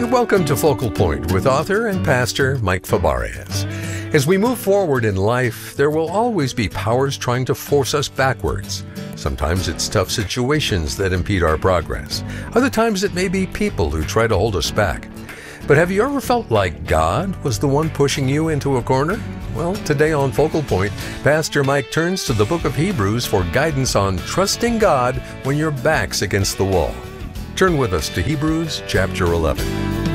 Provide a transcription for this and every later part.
Welcome to Focal Point with author and pastor Mike Fabarias. As we move forward in life, there will always be powers trying to force us backwards. Sometimes it's tough situations that impede our progress. Other times it may be people who try to hold us back. But have you ever felt like God was the one pushing you into a corner? Well, today on Focal Point, Pastor Mike turns to the book of Hebrews for guidance on trusting God when your back's against the wall. Turn with us to Hebrews chapter 11.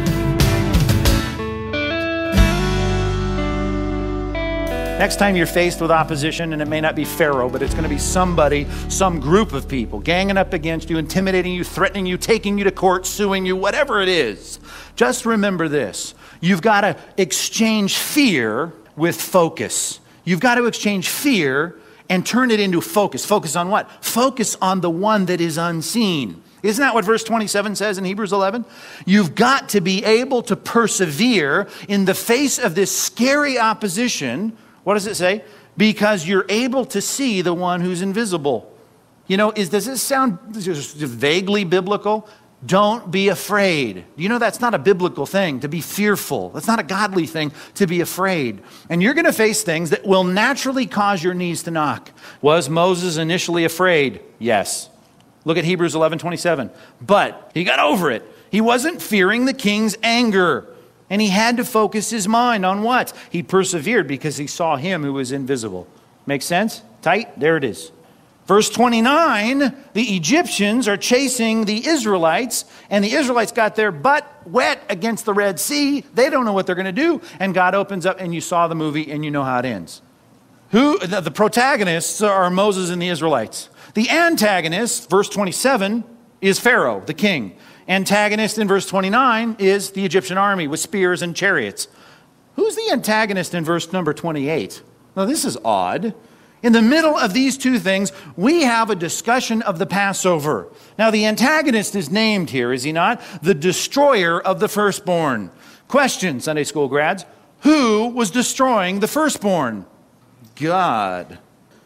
Next time you're faced with opposition, and it may not be Pharaoh, but it's going to be somebody, some group of people ganging up against you, intimidating you, threatening you, taking you to court, suing you, whatever it is, just remember this. You've got to exchange fear with focus. You've got to exchange fear and turn it into focus. Focus on what? Focus on the one that is unseen. Isn't that what verse 27 says in Hebrews 11? You've got to be able to persevere in the face of this scary opposition. What does it say? Because you're able to see the one who's invisible. You know, does this sound just vaguely biblical? Don't be afraid. You know, that's not a biblical thing, to be fearful. That's not a godly thing, to be afraid. And you're going to face things that will naturally cause your knees to knock. Was Moses initially afraid? Yes. Look at Hebrews 11:27. But he got over it. He wasn't fearing the king's anger. And he had to focus his mind on what? He persevered because he saw him who was invisible. Make sense? Tight? There it is. Verse 29, the Egyptians are chasing the Israelites, and the Israelites got their butt wet against the Red Sea. They don't know what they're going to do. And God opens up, and you saw the movie, and you know how it ends. The protagonists are Moses and the Israelites. The antagonist, verse 27, is Pharaoh, the king. Antagonist in verse 29 is the Egyptian army with spears and chariots. Who's the antagonist in verse number 28? Now, this is odd. In the middle of these two things, we have a discussion of the Passover. Now, the antagonist is named here, is he not? The destroyer of the firstborn. Question, Sunday school grads. Who was destroying the firstborn? God.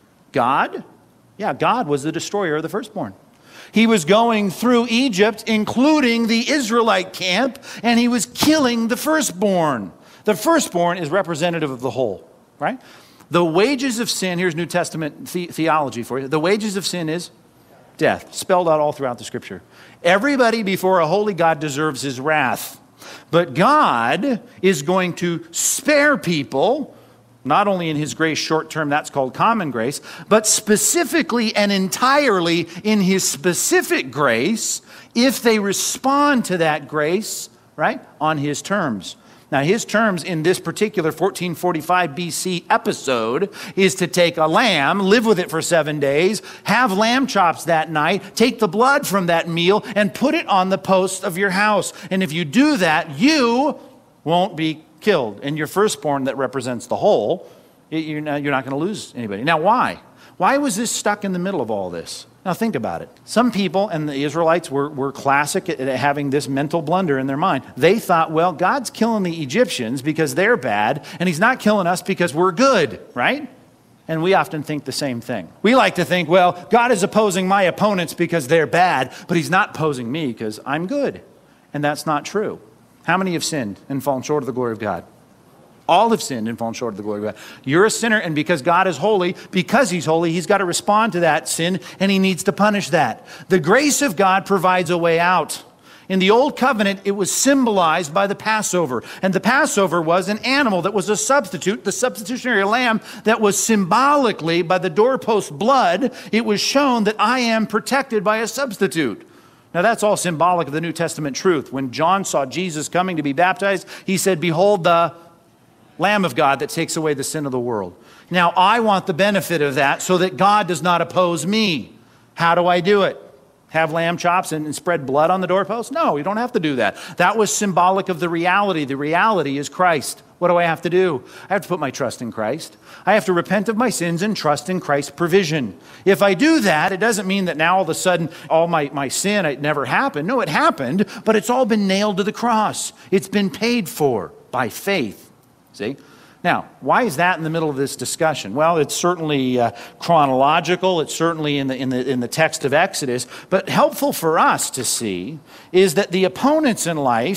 God? Yeah, God was the destroyer of the firstborn. He was going through Egypt, including the Israelite camp, and he was killing the firstborn. The firstborn is representative of the whole, right? The wages of sin, here's New Testament theology for you. The wages of sin is death, spelled out all throughout the Scripture. Everybody before a holy God deserves his wrath. But God is going to spare people, not only in his grace short term, that's called common grace, but specifically and entirely in his specific grace, if they respond to that grace, right, on his terms. Now, his terms in this particular 1445 BC episode is to take a lamb, live with it for 7 days, have lamb chops that night, take the blood from that meal, and put it on the posts of your house. And if you do that, you won't be killed. And your firstborn that represents the whole, you're not going to lose anybody. Now, why? Why was this stuck in the middle of all this? Now, think about it. Some people, and the Israelites were classic at having this mental blunder in their mind. They thought, well, God's killing the Egyptians because they're bad, and he's not killing us because we're good, right? And we often think the same thing. We like to think, well, God is opposing my opponents because they're bad, but he's not opposing me because I'm good. And that's not true. How many have sinned and fallen short of the glory of God? All have sinned and fallen short of the glory of God. You're a sinner, and because God is holy, because he's holy, he's got to respond to that sin, and he needs to punish that. The grace of God provides a way out. In the Old Covenant, it was symbolized by the Passover. And the Passover was an animal that was a substitute, the substitutionary lamb that was symbolically, by the doorpost blood, it was shown that I am protected by a substitute. Now, that's all symbolic of the New Testament truth. When John saw Jesus coming to be baptized, he said, behold the Lamb of God that takes away the sin of the world. Now, I want the benefit of that so that God does not oppose me. How do I do it? Have lamb chops and spread blood on the doorpost? No, you don't have to do that. That was symbolic of the reality. The reality is Christ. What do I have to do? I have to put my trust in Christ. I have to repent of my sins and trust in Christ's provision. If I do that, it doesn't mean that now all of a sudden all my sin, it never happened. No, it happened, but it's all been nailed to the cross. It's been paid for by faith. See? Now, why is that in the middle of this discussion? Well, it's certainly chronological. It's certainly in the text of Exodus. But helpful for us to see is that the opponents in life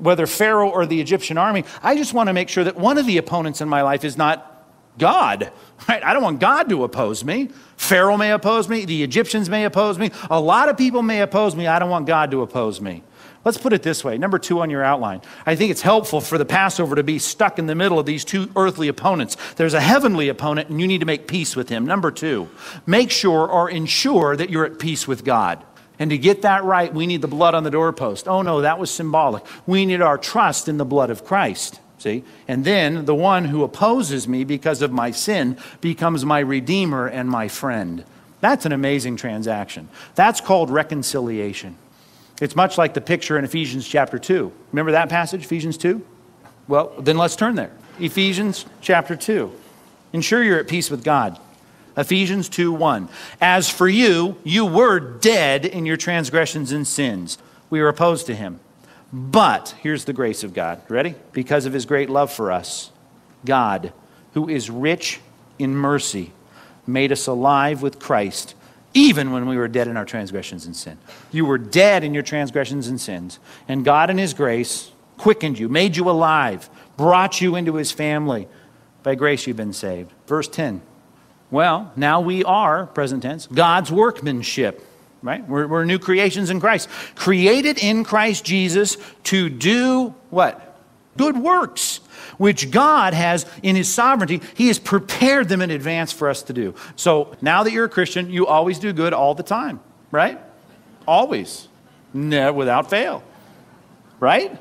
whether Pharaoh or the Egyptian army, I just want to make sure that one of the opponents in my life is not God. Right? I don't want God to oppose me. Pharaoh may oppose me. The Egyptians may oppose me. A lot of people may oppose me. I don't want God to oppose me. Let's put it this way. Number 2 on your outline. I think it's helpful for the Passover to be stuck in the middle of these two earthly opponents. There's a heavenly opponent, and you need to make peace with him. Number 2, make sure or ensure that you're at peace with God. And to get that right, we need the blood on the doorpost. Oh no, that was symbolic. We need our trust in the blood of Christ. See? And then the one who opposes me because of my sin becomes my redeemer and my friend. That's an amazing transaction. That's called reconciliation. It's much like the picture in Ephesians chapter 2. Remember that passage, Ephesians 2? Well, then let's turn there. Ephesians chapter 2. Ensure you're at peace with God. Ephesians 2:1. As for you, you were dead in your transgressions and sins. We were opposed to him. But, here's the grace of God. Ready? Because of his great love for us, God, who is rich in mercy, made us alive with Christ, even when we were dead in our transgressions and sin. You were dead in your transgressions and sins, and God in his grace quickened you, made you alive, brought you into his family. By grace you've been saved. Verse 10. Well, now we are, present tense, God's workmanship. Right? We're new creations in Christ. Created in Christ Jesus to do what? Good works, which God has in his sovereignty. He has prepared them in advance for us to do. So now that you're a Christian, you always do good all the time. Right? Always. Never, without fail. Right?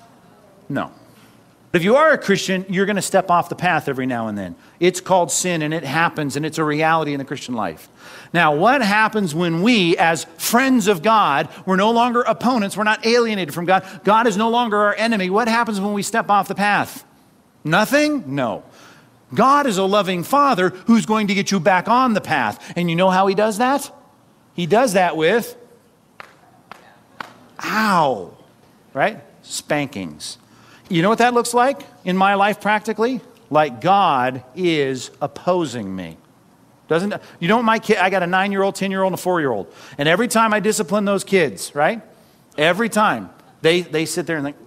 No. If you are a Christian, you're going to step off the path every now and then. It's called sin, and it happens, and it's a reality in the Christian life. Now, what happens when we, as friends of God, we're no longer opponents, we're not alienated from God, God is no longer our enemy, what happens when we step off the path? Nothing? No. God is a loving Father who's going to get you back on the path. And you know how he does that? He does that with, ow, right? Spankings. You know what that looks like in my life practically? Like God is opposing me. Doesn't, you know what my kid, I got a 9-year-old, 10-year-old, and a 4-year-old. And every time I discipline those kids, right? Every time, they sit there and think,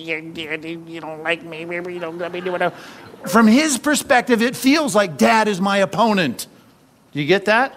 you don't like me, you don't let me do whatever. From his perspective, it feels like Dad is my opponent. Do you get that?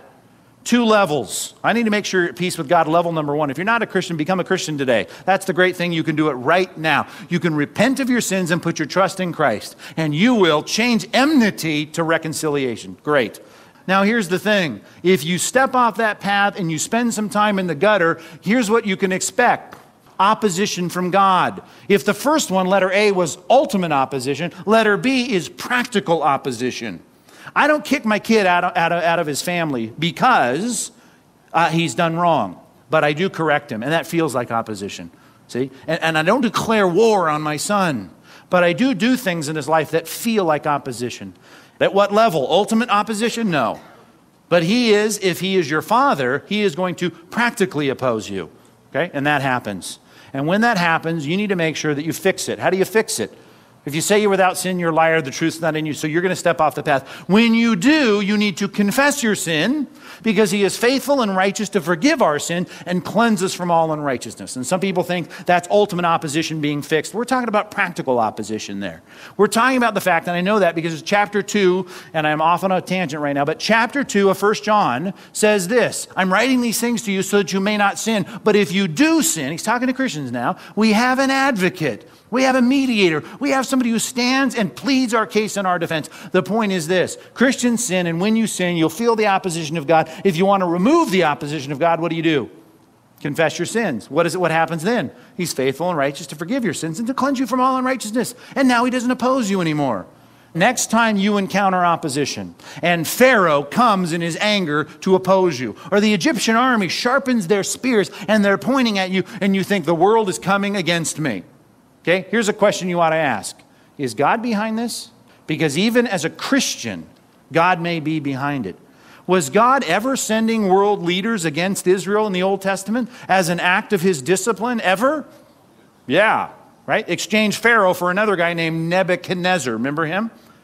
2 levels. I need to make sure you're at peace with God. Level number 1. If you're not a Christian, become a Christian today. That's the great thing. You can do it right now. You can repent of your sins and put your trust in Christ. And you will change enmity to reconciliation. Great. Now here's the thing. If you step off that path and you spend some time in the gutter, here's what you can expect. Opposition from God. If the first one, letter A, was ultimate opposition, letter B is practical opposition. I don't kick my kid out of his family because he's done wrong. But I do correct him, and that feels like opposition. See? And I don't declare war on my son. But I do things in his life that feel like opposition. At what level? Ultimate opposition? No. But if he is your father, he is going to practically oppose you. Okay? And that happens. And when that happens, you need to make sure that you fix it. How do you fix it? If you say you're without sin, you're a liar, the truth's not in you, so you're going to step off the path. When you do, you need to confess your sin because he is faithful and righteous to forgive our sin and cleanse us from all unrighteousness. And some people think that's ultimate opposition being fixed. We're talking about practical opposition there. We're talking about the fact, and I know that because it's chapter 2, and I'm off on a tangent right now, but chapter 2 of 1 John says this, I'm writing these things to you so that you may not sin, but if you do sin, he's talking to Christians now, we have an advocate. We have a mediator. We have somebody who stands and pleads our case in our defense. The point is this. Christians sin, and when you sin, you'll feel the opposition of God. If you want to remove the opposition of God, what do? Confess your sins. What happens then? He's faithful and righteous to forgive your sins and to cleanse you from all unrighteousness. And now he doesn't oppose you anymore. Next time you encounter opposition, and Pharaoh comes in his anger to oppose you, or the Egyptian army sharpens their spears and they're pointing at you, and you think the world is coming against me. Okay, here's a question you ought to ask. Is God behind this? Because even as a Christian, God may be behind it. Was God ever sending world leaders against Israel in the Old Testament as an act of his discipline? Ever? Yeah, right? Exchange Pharaoh for another guy named Nebuchadnezzar. Remember him?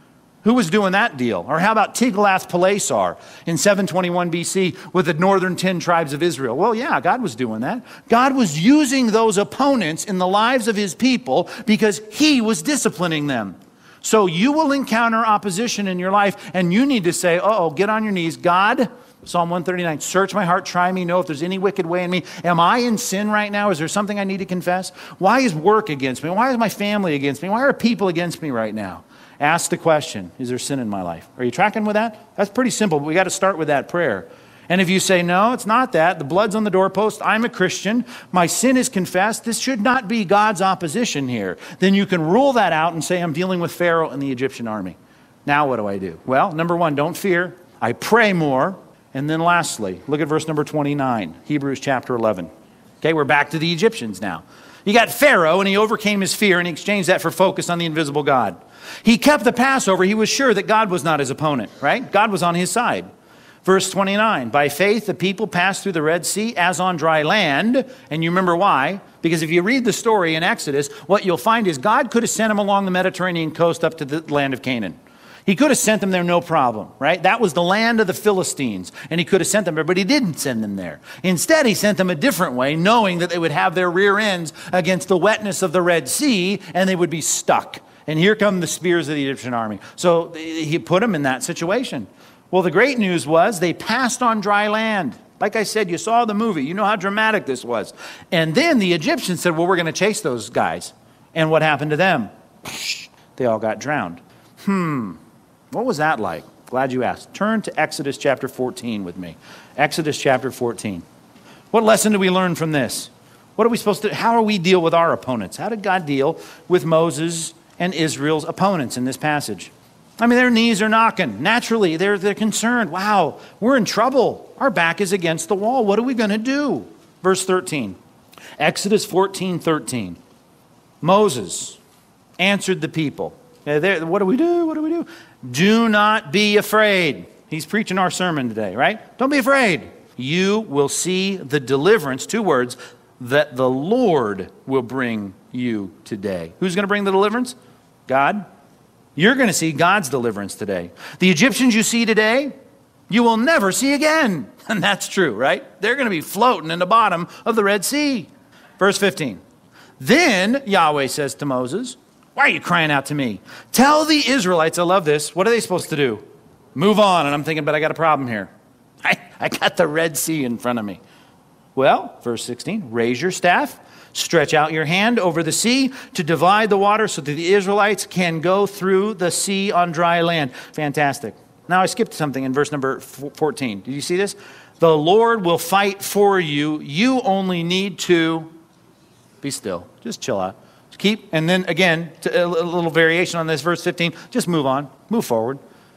Who was doing that deal? Or how about Tiglath-Pileser in 721 BC with the northern 10 tribes of Israel? Well, yeah, God was doing that. God was using those opponents in the lives of his people because he was disciplining them. So you will encounter opposition in your life, and you need to say, get on your knees. God, Psalm 139, search my heart, try me, know if there's any wicked way in me. Am I in sin right now? Is there something I need to confess? Why is work against me? Why is my family against me? Why are people against me right now? Ask the question, is there sin in my life? Are you tracking with that? That's pretty simple, but we got to start with that prayer. And if you say, no, it's not that, the blood's on the doorpost, I'm a Christian, my sin is confessed, this should not be God's opposition here, then you can rule that out and say, I'm dealing with Pharaoh and the Egyptian army. Now what do I do? Well, number one, don't fear. I pray more. And then lastly, look at verse number 29, Hebrews chapter 11. Okay, we're back to the Egyptians now. You got Pharaoh, and he overcame his fear, and he exchanged that for focus on the invisible God. He kept the Passover. He was sure that God was not his opponent, right? God was on his side. Verse 29, by faith the people passed through the Red Sea as on dry land. And you remember why? Because if you read the story in Exodus, what you'll find is God could have sent them along the Mediterranean coast up to the land of Canaan. He could have sent them there no problem, right? That was the land of the Philistines, and he could have sent them there, but he didn't send them there. Instead, he sent them a different way, knowing that they would have their rear ends against the wetness of the Red Sea, and they would be stuck. And here come the spears of the Egyptian army. So he put them in that situation. Well, the great news was they passed on dry land. Like I said, you saw the movie. You know how dramatic this was. And then the Egyptians said, well, we're going to chase those guys. And what happened to them? They all got drowned. What was that like? Glad you asked. Turn to Exodus chapter 14 with me. Exodus chapter 14. What lesson do we learn from this? What are we supposed to, how do we deal with our opponents? How did God deal with Moses and Israel's opponents in this passage? I mean, their knees are knocking. Naturally, they're concerned. Wow, we're in trouble. Our back is against the wall. What are we going to do? Verse 13. Exodus 14:13. Moses answered the people. What do we do? What do we do? Do not be afraid. He's preaching our sermon today, right? Don't be afraid. You will see the deliverance, 2 words, that the Lord will bring you today. Who's going to bring the deliverance? God. You're going to see God's deliverance today. The Egyptians you see today, you will never see again. And that's true, right? They're going to be floating in the bottom of the Red Sea. Verse 15. Then Yahweh says to Moses, why are you crying out to me? Tell the Israelites, I love this. What are they supposed to do? Move on. And I'm thinking, but I got a problem here. I got the Red Sea in front of me. Well, verse 16, raise your staff, stretch out your hand over the sea to divide the water so that the Israelites can go through the sea on dry land. Fantastic. Now I skipped something in verse number 14. Did you see this? The Lord will fight for you. You only need to be still. Just chill out. Keep, and then again, a little variation on this, verse 15, just move on, move forward.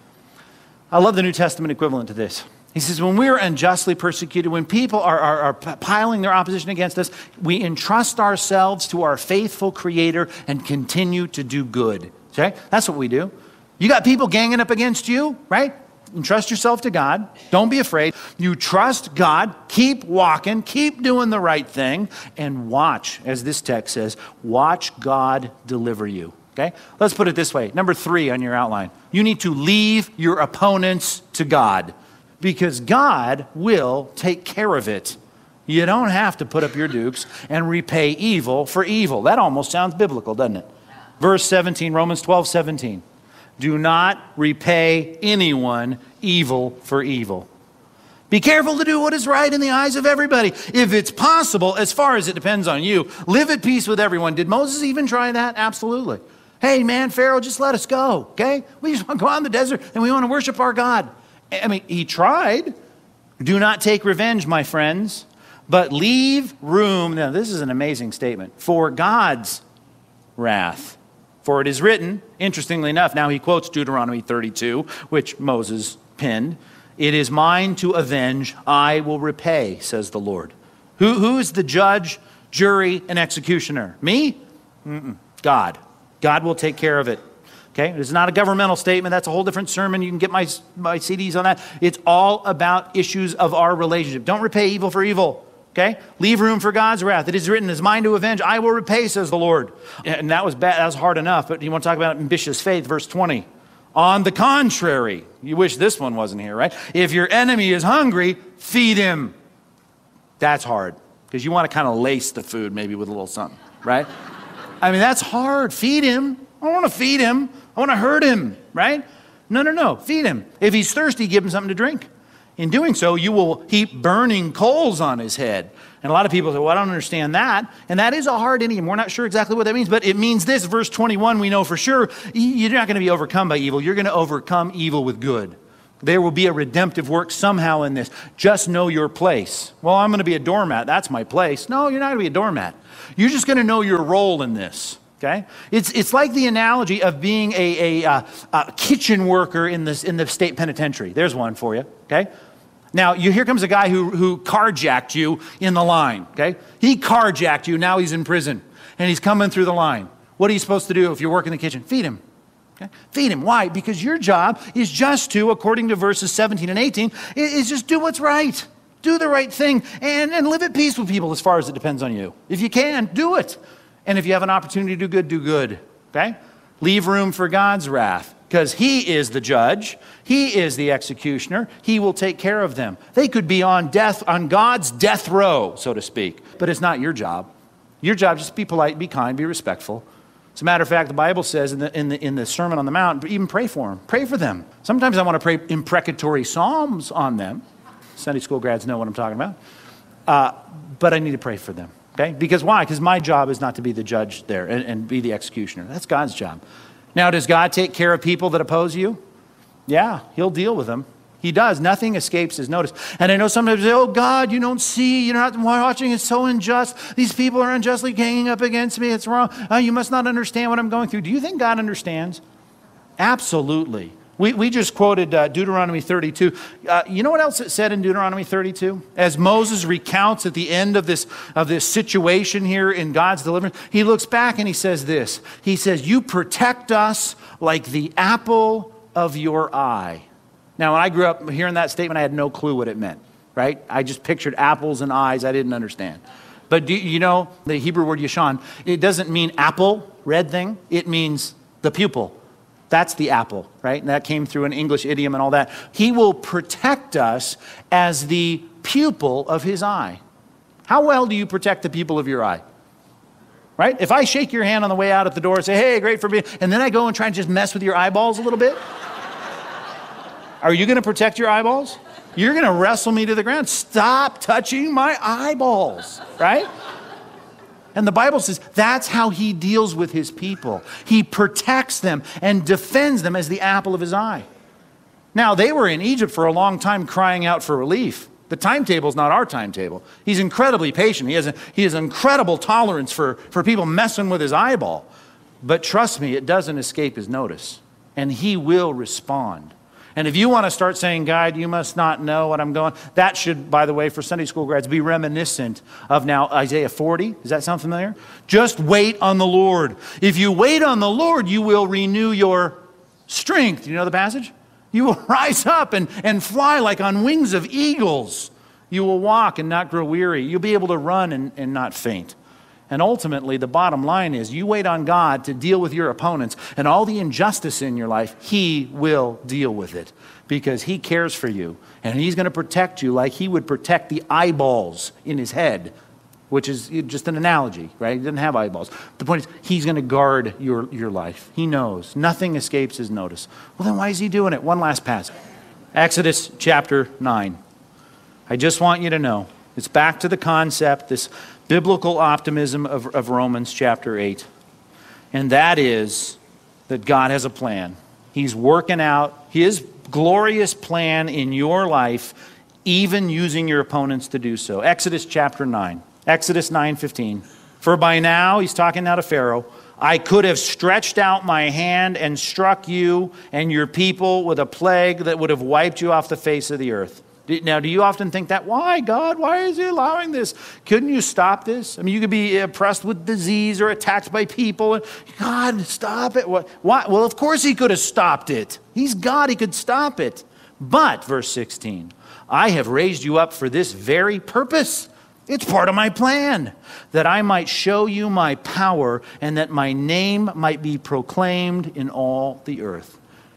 I love the New Testament equivalent to this. He says, when we're unjustly persecuted, when people are piling their opposition against us, we entrust ourselves to our faithful Creator and continue to do good. Okay? That's what we do. You got people ganging up against you, right? Entrust yourself to God. Don't be afraid. You trust God. Keep walking. Keep doing the right thing. And watch, as this text says, watch God deliver you. Okay? Let's put it this way. Number 3 on your outline. You need to leave your opponents to God, because God will take care of it. You don't have to put up your dukes and repay evil for evil. That almost sounds biblical, doesn't it? Verse 17, Romans 12:17. Do not repay anyone evil for evil. Be careful to do what is right in the eyes of everybody. If it's possible, as far as it depends on you, live at peace with everyone. Did Moses even try that? Absolutely. Hey, man, Pharaoh, just let us go, okay? We just want to go out in the desert and we want to worship our God. I mean, he tried. Do not take revenge, my friends, but leave room. Now, this is an amazing statement. For God's wrath. For it is written, interestingly enough, now he quotes Deuteronomy 32, which Moses penned. It is mine to avenge, I will repay, says the Lord. Who is the judge, jury, and executioner? Me? God. God will take care of it. Okay? It's not a governmental statement. That's a whole different sermon. You can get my CDs on that. It's all about issues of our relationship. Don't repay evil for evil. Okay? Leave room for God's wrath. It is written, it is mine to avenge. I will repay, says the Lord. And that was bad. That was hard enough. But you want to talk about ambitious faith, verse 20. On the contrary, you wish this one wasn't here, right? If your enemy is hungry, feed him. That's hard, because you want to kind of lace the food maybe with a little something, right? I mean, that's hard. Feed him. I don't want to feed him. I want to hurt him, right? No. Feed him. If he's thirsty, give him something to drink. In doing so, you will heap burning coals on his head. And a lot of people say, well, I don't understand that. And that is a hard idiom. We're not sure exactly what that means, but it means this. Verse 21, we know for sure, you're not going to be overcome by evil. You're going to overcome evil with good. There will be a redemptive work somehow in this. Just know your place. Well, I'm going to be a doormat. That's my place. No, you're not going to be a doormat. You're just going to know your role in this. Okay? It's like the analogy of being a kitchen worker in the state penitentiary. There's one for you. Okay? Now, here comes a guy who carjacked you in the line. Okay? He carjacked you. Now he's in prison. And he's coming through the line. What are you supposed to do if you're working in the kitchen? Feed him. Okay? Feed him. Why? Because your job is just to, according to verses 17 and 18, is just do what's right. Do the right thing. And live at peace with people as far as it depends on you. If you can, do it. And if you have an opportunity to do good, do good. Okay? Leave room for God's wrath, because he is the judge. He is the executioner. He will take care of them. They could be on God's death row, so to speak. But it's not your job. Your job is just be polite, be kind, be respectful. As a matter of fact, the Bible says in the Sermon on the Mount, even pray for them. Pray for them. Sometimes I want to pray imprecatory psalms on them. Sunday school grads know what I'm talking about. But I need to pray for them. Okay? Because why? Because my job is not to be the judge there and be the executioner. That's God's job. Now, does God take care of people that oppose you? Yeah, he'll deal with them. He does. Nothing escapes his notice. And I know sometimes they say, oh, God, you don't see. You're not watching. It's so unjust. These people are unjustly ganging up against me. It's wrong. You must not understand what I'm going through. Do you think God understands? Absolutely. We just quoted Deuteronomy 32. You know what else it said in Deuteronomy 32? As Moses recounts at the end of this situation here in God's deliverance, he looks back and he says this. He says, you protect us like the apple of your eye. Now, when I grew up hearing that statement, I had no clue what it meant, right? I just pictured apples and eyes. I didn't understand. But do you know the Hebrew word yashan? It doesn't mean apple, red thing. It means the pupil. That's the apple, right? And that came through an English idiom and all that. He will protect us as the pupil of his eye. How well do you protect the pupil of your eye? Right? If I shake your hand on the way out at the door and say, hey, great for being, and then I go and try and just mess with your eyeballs a little bit, are you going to protect your eyeballs? You're going to wrestle me to the ground. Stop touching my eyeballs, right? And the Bible says that's how he deals with his people. He protects them and defends them as the apple of his eye. Now, they were in Egypt for a long time crying out for relief. The timetable is not our timetable. He's incredibly patient. He has incredible tolerance for people messing with his eyeball. But trust me, it doesn't escape his notice. And he will respond. And if you want to start saying, God, you must not know what I'm going, that should, by the way, for Sunday school grads, be reminiscent of now Isaiah 40. Does that sound familiar? Just wait on the Lord. If you wait on the Lord, you will renew your strength. You know the passage? You will rise up and fly like on wings of eagles. You will walk and not grow weary. You'll be able to run and not faint. And ultimately, the bottom line is you wait on God to deal with your opponents and all the injustice in your life, he will deal with it because he cares for you. And he's going to protect you like he would protect the eyeballs in his head, which is just an analogy, right? He doesn't have eyeballs. The point is he's going to guard your life. He knows. Nothing escapes his notice. Well, then why is he doing it? One last passage. Exodus chapter 9. I just want you to know. It's back to the concept, this biblical optimism of Romans chapter 8. And that is that God has a plan. He's working out his glorious plan in your life, even using your opponents to do so. Exodus chapter 9. Exodus 9:15. For by now, he's talking now to Pharaoh, I could have stretched out my hand and struck you and your people with a plague that would have wiped you off the face of the earth. Now, do you often think that? Why, God? Why is he allowing this? Couldn't you stop this? I mean, you could be oppressed with disease or attacked by people. And God, stop it. Why? Well, of course he could have stopped it. He's God. He could stop it. But, verse 16, I have raised you up for this very purpose. It's part of my plan, that I might show you my power and that my name might be proclaimed in all the earth.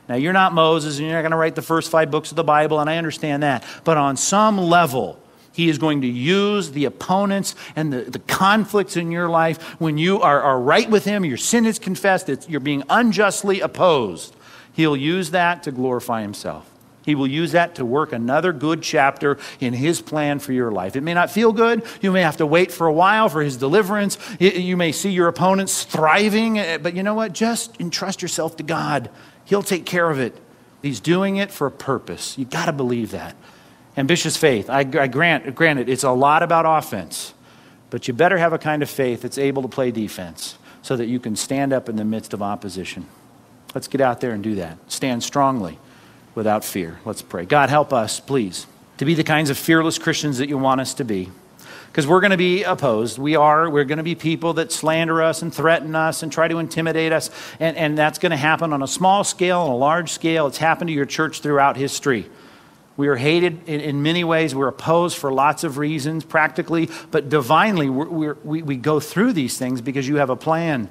Now, you're not Moses, and you're not going to write the first 5 books of the Bible, and I understand that. But on some level, he is going to use the opponents and the conflicts in your life when you are right with him, your sin is confessed, you're being unjustly opposed. He'll use that to glorify himself. He will use that to work another good chapter in his plan for your life. It may not feel good. You may have to wait for a while for his deliverance. You may see your opponents thriving, but you know what? Just entrust yourself to God. He'll take care of it. He's doing it for a purpose. You've got to believe that. Ambitious faith. I granted, it's a lot about offense, but you better have a kind of faith that's able to play defense so that you can stand up in the midst of opposition. Let's get out there and do that. Stand strongly without fear. Let's pray. God, help us, please, to be the kinds of fearless Christians that you want us to be. Because we're going to be opposed. We're going to be people that slander us and threaten us and try to intimidate us. And that's going to happen on a small scale, on a large scale. It's happened to your church throughout history. We are hated in many ways. We're opposed for lots of reasons, practically. But divinely, we go through these things because you have a plan.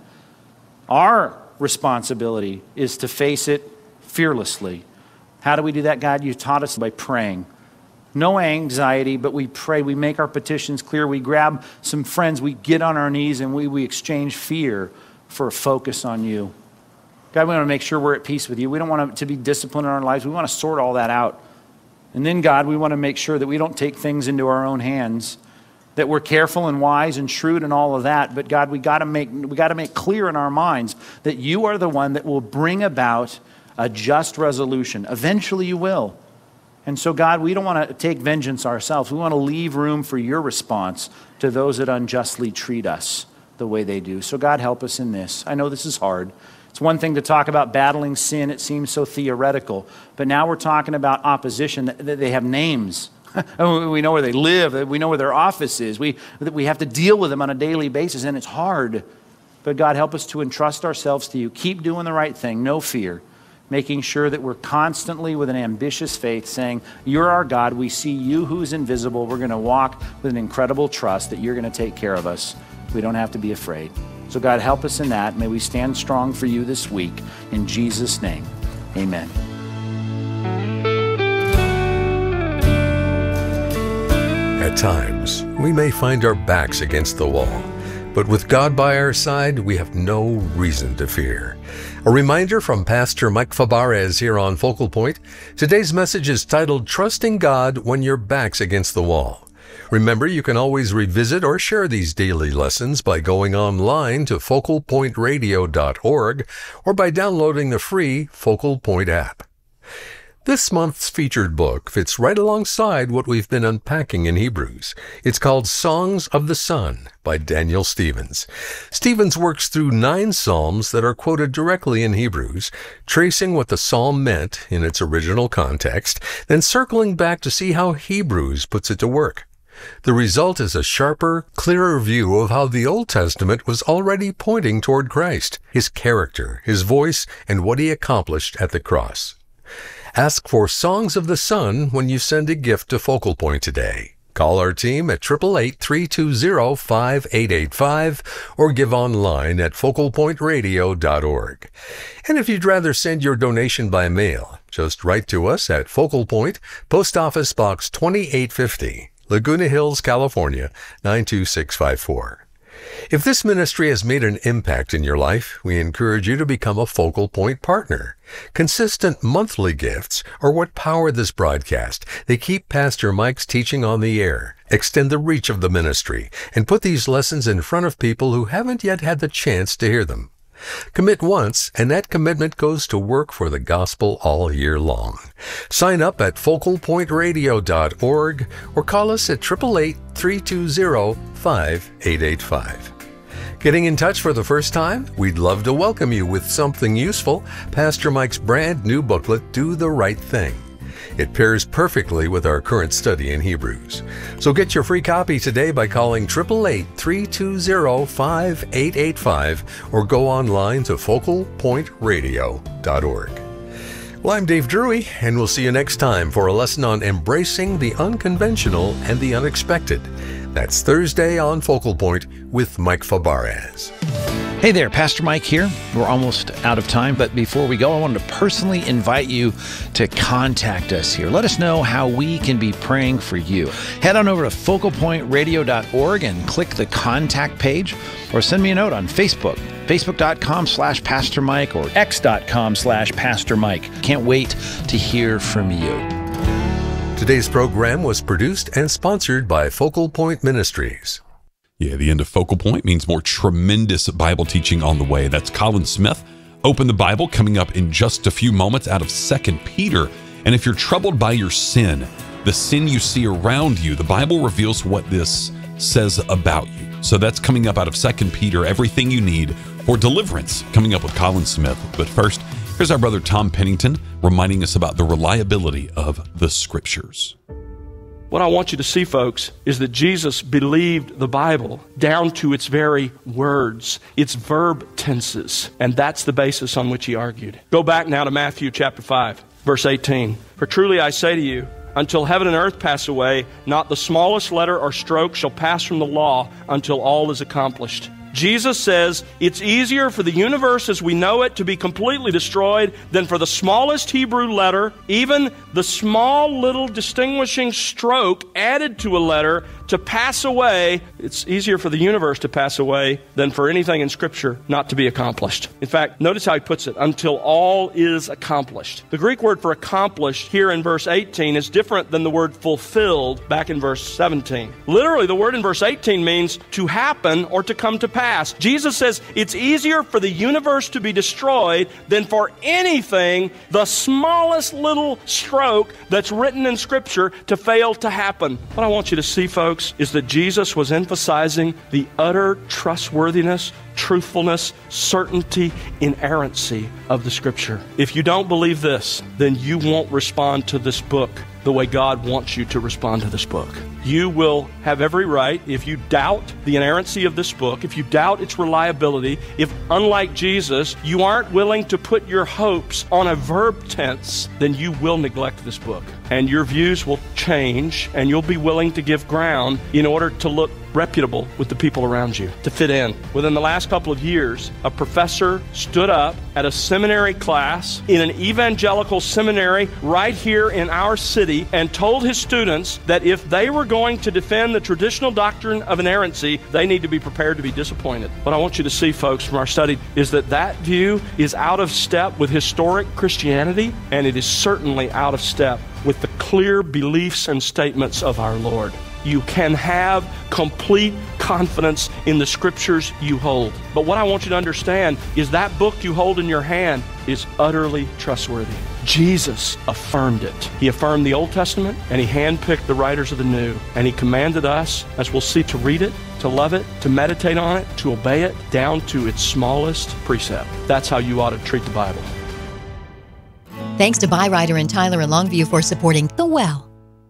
Our responsibility is to face it fearlessly. How do we do that, God? You taught us by praying. No anxiety, but we pray. We make our petitions clear. We grab some friends. We get on our knees and we exchange fear for a focus on you. God, we want to make sure we're at peace with you. We don't want to be disciplined in our lives. We want to sort all that out. And then, God, we want to make sure that we don't take things into our own hands, that we're careful and wise and shrewd and all of that. But God, we got to make clear in our minds that you are the one that will bring about a just resolution. Eventually you will. And so, God, we don't want to take vengeance ourselves. We want to leave room for your response to those that unjustly treat us the way they do. So, God, help us in this. I know this is hard. It's one thing to talk about battling sin. It seems so theoretical. But now we're talking about opposition. They have names. We know where they live. We know where their office is. We have to deal with them on a daily basis, and it's hard. But, God, help us to entrust ourselves to you. Keep doing the right thing. No fear. Making sure that we're constantly with an ambitious faith saying, you're our God, we see you who's invisible, we're going to walk with an incredible trust that you're going to take care of us. We don't have to be afraid. So God, help us in that. May we stand strong for you this week. In Jesus' name, amen. At times, we may find our backs against the wall, but with God by our side, we have no reason to fear. A reminder from Pastor Mike Fabarez here on Focal Point. Today's message is titled, Trusting God When Your Back's Against the Wall. Remember, you can always revisit or share these daily lessons by going online to focalpointradio.org or by downloading the free Focal Point app. This month's featured book fits right alongside what we've been unpacking in Hebrews. It's called Songs of the Sun by Daniel Stevens. Stevens works through 9 psalms that are quoted directly in Hebrews, tracing what the psalm meant in its original context, then circling back to see how Hebrews puts it to work. The result is a sharper, clearer view of how the Old Testament was already pointing toward Christ, his character, his voice, and what he accomplished at the cross. Ask for Songs of the Sun when you send a gift to Focal Point today. Call our team at 888-320-5885 or give online at focalpointradio.org. And if you'd rather send your donation by mail, just write to us at Focal Point, Post Office Box 2850, Laguna Hills, California, 92654. If this ministry has made an impact in your life, we encourage you to become a Focal Point partner. Consistent monthly gifts are what power this broadcast. They keep Pastor Mike's teaching on the air, extend the reach of the ministry, and put these lessons in front of people who haven't yet had the chance to hear them. Commit once, and that commitment goes to work for the gospel all year long. Sign up at focalpointradio.org or call us at 888-320-5885. Getting in touch for the first time? We'd love to welcome you with something useful, Pastor Mike's brand new booklet, Do the Right Thing. It pairs perfectly with our current study in Hebrews. So get your free copy today by calling 888-320-5885 or go online to focalpointradio.org. Well, I'm Dave Drury, and we'll see you next time for a lesson on embracing the unconventional and the unexpected. That's Thursday on Focal Point with Mike Fabarez. Hey there, Pastor Mike here. We're almost out of time, but before we go, I wanted to personally invite you to contact us here. Let us know how we can be praying for you. Head on over to focalpointradio.org and click the contact page, or send me a note on Facebook, facebook.com/Pastor Mike or x.com/Pastor Mike. Can't wait to hear from you. Today's program was produced and sponsored by Focal Point Ministries. Yeah, the end of Focal Point means more tremendous Bible teaching on the way. That's Colin Smith. Open the Bible coming up in just a few moments out of 2 Peter. And if you're troubled by your sin, the sin you see around you, the Bible reveals what this says about you. So that's coming up out of 2 Peter, everything you need for deliverance, coming up with Colin Smith. But first, here's our brother Tom Pennington reminding us about the reliability of the Scriptures. What I want you to see, folks, is that Jesus believed the Bible down to its very words, its verb tenses, and that's the basis on which he argued. Go back now to Matthew chapter 5, verse 18. For truly I say to you, until heaven and earth pass away, not the smallest letter or stroke shall pass from the law until all is accomplished. Jesus says it's easier for the universe as we know it to be completely destroyed than for the smallest Hebrew letter, even the small little distinguishing stroke added to a letter, to pass away. It's easier for the universe to pass away than for anything in Scripture not to be accomplished. In fact, notice how he puts it, until all is accomplished. The Greek word for accomplished here in verse 18 is different than the word fulfilled back in verse 17. Literally, the word in verse 18 means to happen or to come to pass. Jesus says it's easier for the universe to be destroyed than for anything, the smallest little stroke that's written in Scripture, to fail to happen. What I want you to see, folks, is that Jesus was emphasizing the utter trustworthiness, truthfulness, certainty, inerrancy of the Scripture. If you don't believe this, then you won't respond to this book the way God wants you to respond to this book. You will have every right, if you doubt the inerrancy of this book, if you doubt its reliability, if, unlike Jesus, you aren't willing to put your hopes on a verb tense, then you will neglect this book. And your views will change, and you'll be willing to give ground in order to look reputable with the people around you, to fit in. Within the last couple of years, a professor stood up at a seminary class in an evangelical seminary right here in our city and told his students that if they were going to defend the traditional doctrine of inerrancy, they need to be prepared to be disappointed. What I want you to see, folks, from our study is that that view is out of step with historic Christianity, and it is certainly out of step with the clear beliefs and statements of our Lord. You can have complete confidence in the Scriptures you hold. But what I want you to understand is that book you hold in your hand is utterly trustworthy. Jesus affirmed it. He affirmed the Old Testament, and he handpicked the writers of the New. And he commanded us, as we'll see, to read it, to love it, to meditate on it, to obey it, down to its smallest precept. That's how you ought to treat the Bible. Thanks to Byrider and Tyler in Longview for supporting The Well.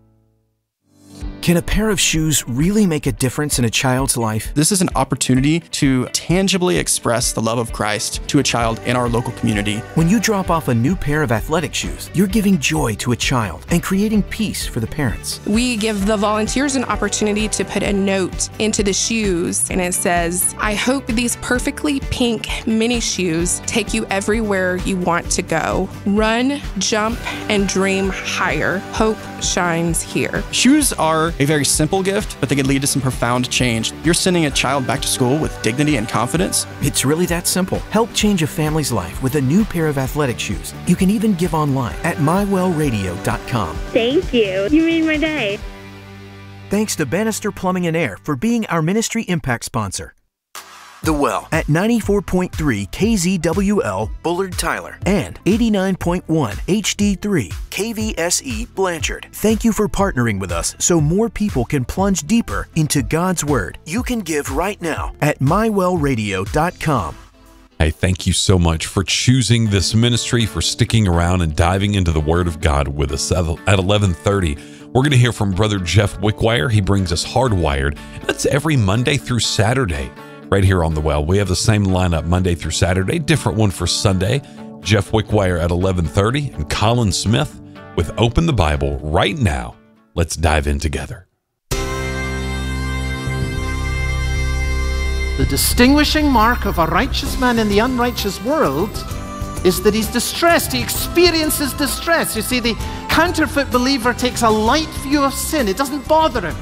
Can a pair of shoes really make a difference in a child's life? This is an opportunity to tangibly express the love of Christ to a child in our local community. When you drop off a new pair of athletic shoes, you're giving joy to a child and creating peace for the parents. We give the volunteers an opportunity to put a note into the shoes, and it says, I hope these perfectly pink mini shoes take you everywhere you want to go. Run, jump, and dream higher. Hope shines here. Shoes are a very simple gift, but they can lead to some profound change. You're sending a child back to school with dignity and confidence. It's really that simple. Help change a family's life with a new pair of athletic shoes. You can even give online at mywellradio.com. Thank you. You made my day. Thanks to Bannister Plumbing and Air for being our Ministry Impact sponsor. The Well at 94.3 KZWL Bullard Tyler and 89.1 HD3 KVSE Blanchard. Thank you for partnering with us so more people can plunge deeper into God's Word. You can give right now at mywellradio.com. Hey, thank you so much for choosing this ministry, for sticking around and diving into the Word of God with us at 11:30. We're going to hear from Brother Jeff Wickwire. He brings us Hardwired. That's every Monday through Saturday. Right here on The Well. We have the same lineup Monday through Saturday, different one for Sunday. Jeff Wickwire at 11:30 and Colin Smith with Open the Bible right now. Let's dive in together. The distinguishing mark of a righteous man in the unrighteous world is that he's distressed. He experiences distress. You see, the counterfeit believer takes a light view of sin. It doesn't bother him.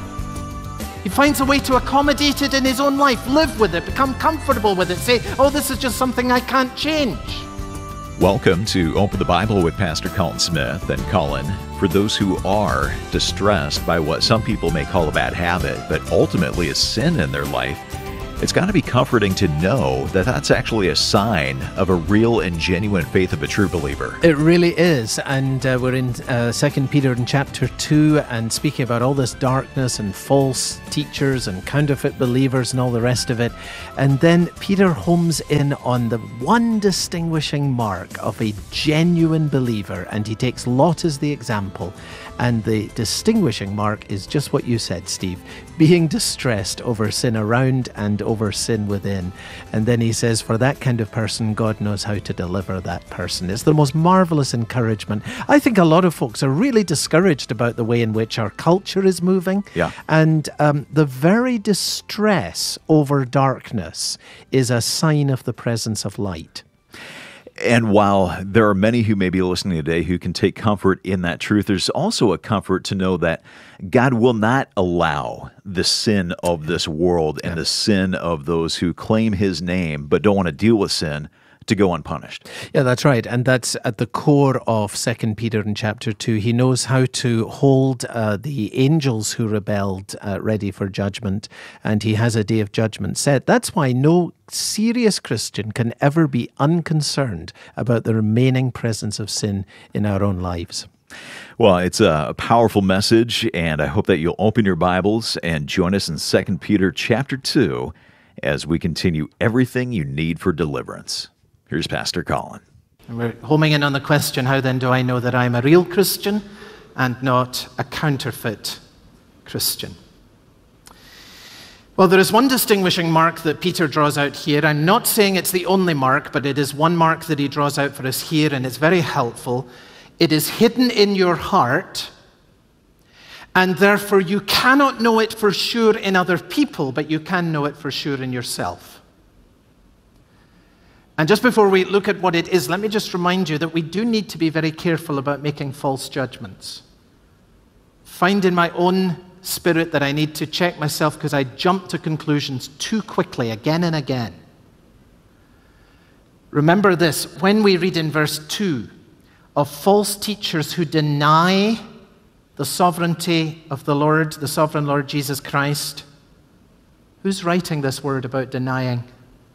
He finds a way to accommodate it in his own life, live with it, become comfortable with it, say, oh, this is just something I can't change. Welcome to Open the Bible with Pastor Colin Smith. And Colin, for those who are distressed by what some people may call a bad habit, but ultimately a sin in their life, it's got to be comforting to know that that's actually a sign of a real and genuine faith of a true believer. It really is. And we're in 2 Peter in chapter 2 and speaking about all this darkness and false teachers and counterfeit believers and all the rest of it. And then Peter homes in on the one distinguishing mark of a genuine believer. And he takes Lot as the example. And the distinguishing mark is just what you said, Steve, being distressed over sin around and over sin within. And then he says, for that kind of person, God knows how to deliver that person. It's the most marvelous encouragement. I think a lot of folks are really discouraged about the way in which our culture is moving. Yeah. And the very distress over darkness is a sign of the presence of light. And while there are many who may be listening today who can take comfort in that truth, there's also a comfort to know that God will not allow the sin of this world and the sin of those who claim His name but don't want to deal with sin to go unpunished. Yeah, that's right. And that's at the core of 2 Peter in chapter 2. He knows how to hold the angels who rebelled ready for judgment, and He has a day of judgment set. That's why no serious Christian can ever be unconcerned about the remaining presence of sin in our own lives. Well, it's a powerful message, and I hope that you'll open your Bibles and join us in 2 Peter chapter 2 as we continue everything you need for deliverance. Here's Pastor Colin. And we're homing in on the question, how then do I know that I'm a real Christian and not a counterfeit Christian? Well, there is one distinguishing mark that Peter draws out here. I'm not saying it's the only mark, but it is one mark that he draws out for us here, and it's very helpful. It is hidden in your heart, and therefore you cannot know it for sure in other people, but you can know it for sure in yourself. And just before we look at what it is, let me just remind you that we do need to be very careful about making false judgments. Find in my own spirit that I need to check myself because I jump to conclusions too quickly again and again. Remember this, when we read in verse 2 of false teachers who deny the sovereignty of the Lord, the sovereign Lord Jesus Christ, who's writing this word about denying?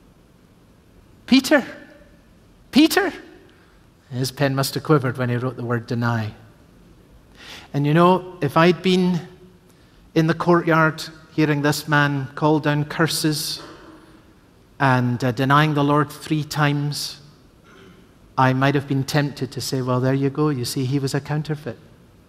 Peter. Peter. His pen must have quivered when he wrote the word deny. And you know, if I'd been in the courtyard hearing this man call down curses and denying the Lord 3 times, I might have been tempted to say, well, there you go. You see, he was a counterfeit.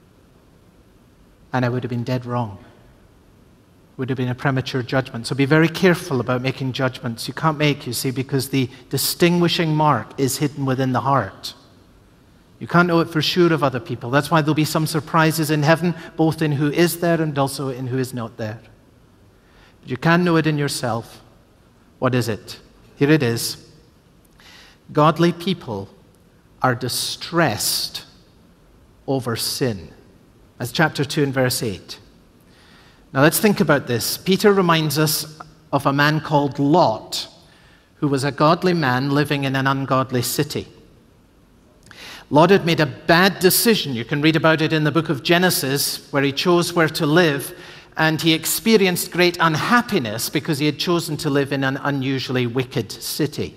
And I would have been dead wrong. Would have been a premature judgment. So be very careful about making judgments you can't make, you see, because the distinguishing mark is hidden within the heart. You can't know it for sure of other people. That's why there'll be some surprises in heaven, both in who is there and also in who is not there. But you can know it in yourself. What is it? Here it is. Godly people are distressed over sin. That's chapter 2 and verse 8. Now let's think about this. Peter reminds us of a man called Lot, who was a godly man living in an ungodly city. Lot had made a bad decision. You can read about it in the book of Genesis, where he chose where to live, and he experienced great unhappiness because he had chosen to live in an unusually wicked city.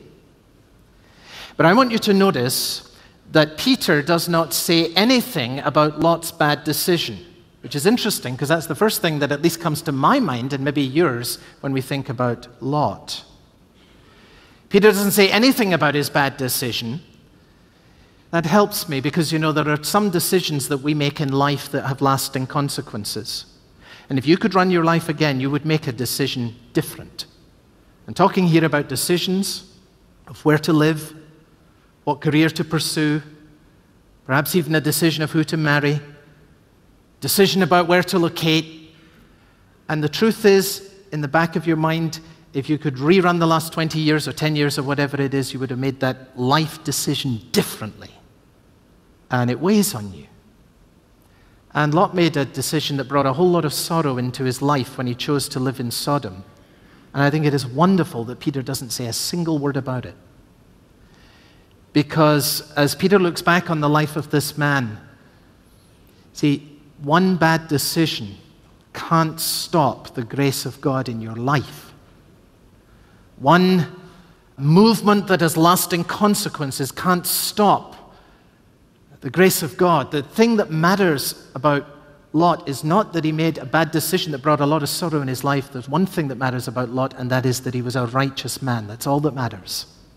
But I want you to notice that Peter does not say anything about Lot's bad decision, which is interesting because that's the first thing that at least comes to my mind and maybe yours when we think about Lot. Peter doesn't say anything about his bad decision. That helps me because, you know, there are some decisions that we make in life that have lasting consequences. And if you could run your life again, you would make a decision different. I'm talking here about decisions of where to live, what career to pursue, perhaps even a decision of who to marry, decision about where to locate. And the truth is, in the back of your mind, if you could rerun the last 20 years or 10 years or whatever it is, you would have made that life decision differently. And it weighs on you. And Lot made a decision that brought a whole lot of sorrow into his life when he chose to live in Sodom. And I think it is wonderful that Peter doesn't say a single word about it. Because as Peter looks back on the life of this man, see, one bad decision can't stop the grace of God in your life. One movement that has lasting consequences can't stop the grace of God. The thing that matters about Lot is not that he made a bad decision that brought a lot of sorrow in his life. There's one thing that matters about Lot, and that is that he was a righteous man. That's all that matters.